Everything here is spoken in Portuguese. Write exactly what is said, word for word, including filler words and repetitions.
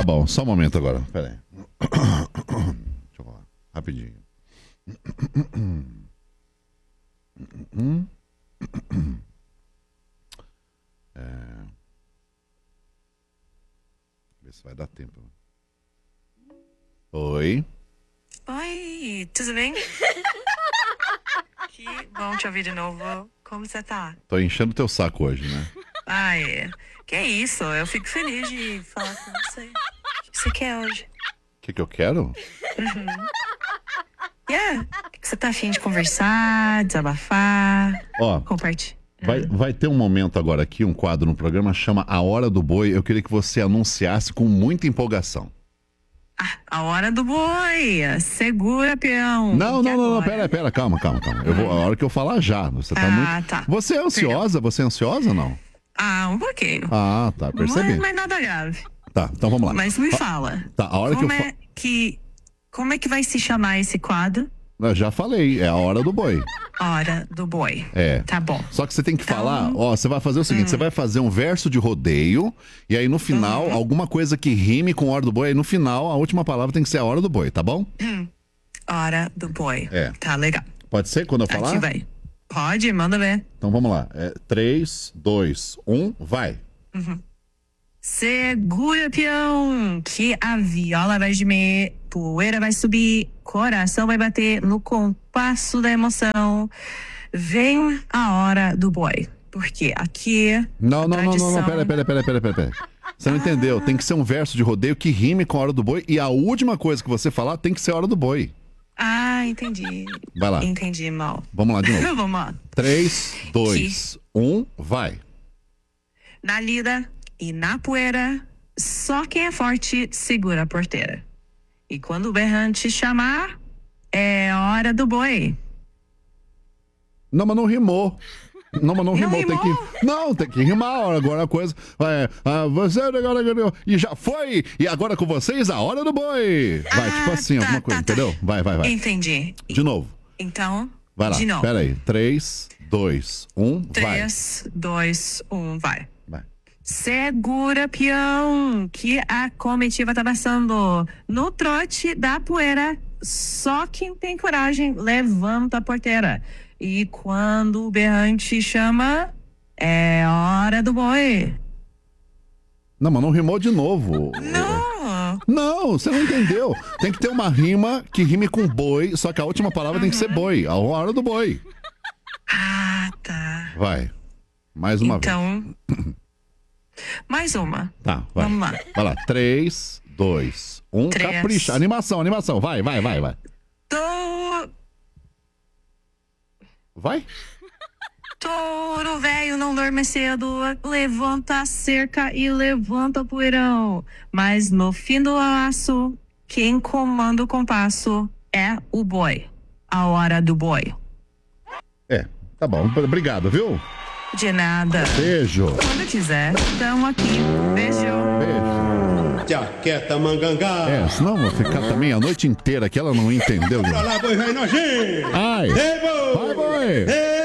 Tá bom, só um momento agora. Pera aí. Deixa eu falar. Rapidinho. É... Ver se vai dar tempo. Oi. Oi, tudo bem? Que bom te ouvir de novo. Como você tá? Tô enchendo teu saco hoje, né? Ai, que isso, eu fico feliz de falar com você. O que você quer hoje? O que que eu quero? Uhum. Yeah, o que você tá afim de conversar, desabafar? Ó, compartilhar. Vai, vai ter um momento agora aqui, um quadro no programa, chama A Hora do Boi. Eu queria que você anunciasse com muita empolgação. Ah, a hora do boi. Segura, peão. Não, não, não, não, agora? pera, pera, calma, calma, calma. Eu vou, a hora que eu falar já. Você tá Ah, muito. tá. Você é ansiosa? Você é ansiosa ou não? Ah, um pouquinho. Ah, tá, percebi. Não é mais nada grave. Tá, então vamos lá. Mas me Ah, fala. Tá, a hora como que eu é fa... que Como é que vai se chamar esse quadro? Eu já falei, é a hora do boi. Hora do boi. É. Tá bom. Só que você tem que Então, falar, ó, você vai fazer o seguinte, hum. você vai fazer um verso de rodeio, e aí no final, Uhum. alguma coisa que rime com hora do boi, aí no final, a última palavra tem que ser a hora do boi, tá bom? Hum. Hora do boi. É. Tá legal. Pode ser quando eu falar? Aqui vai. Pode, manda ver. Então vamos lá. É, três, dois, um, vai. Uhum. Segura, peão, que a viola vai gemer, poeira vai subir, coração vai bater no compasso da emoção. Vem a hora do boi. Porque aqui. Não, a não, não, tradição... não, não, pera, pera, pera, pera, pera, pera. Você não entendeu? Tem que ser um verso de rodeio que rime com a hora do boi, e a última coisa que você falar tem que ser a hora do boi. Ah, entendi. Vai lá. Entendi mal. Vamos lá de novo. Vamos lá. três, dois, um, vai. Na lida e na poeira, só quem é forte segura a porteira. E quando o berrante chamar, é hora do boi. Não, mas não rimou. Não, mas não, Não rimou. rimou? Tem que, não, tem que rimar. Agora a coisa. Vai, ah, você agora ganhou. E já foi. E agora com vocês, a hora do boi. Vai, Ah, tipo assim, tá, alguma coisa, tá, tá. entendeu? Vai, vai, vai. Entendi. De novo. Então, Vai lá. de novo. Pera aí. três, dois, um, vai. Três, dois, um, vai. Vai. Segura, peão, que a comitiva tá passando. No trote da poeira, só quem tem coragem levanta a porteira. E quando o berrante chama, é hora do boi. Não, mas não rimou de novo. Não. Não, você não entendeu. Tem que ter uma rima que rime com boi, só que a última palavra tem que ser boi. A hora do boi. Ah, tá. Vai. Mais uma então, vez. mais uma. Tá, vai. Vamos lá. Vai lá. três, dois, um. Três. Capricha. Animação, animação. Vai, vai, vai, vai. Tô... Vai. Touro velho não dorme cedo, levanta a cerca e levanta o poeirão. Mas no fim do laço, quem comanda o compasso é o boi. A hora do boi. É, tá bom. Obrigado, viu? De nada. Beijo. Quando quiser, tamo aqui. Beijo. Beijo. Jaqueta mangangá. É, senão eu vou ficar também a noite inteira que ela não entendeu. Pra lá, boi, vai nojinho. Ai. Ei, boi. Vai, boi. Ei,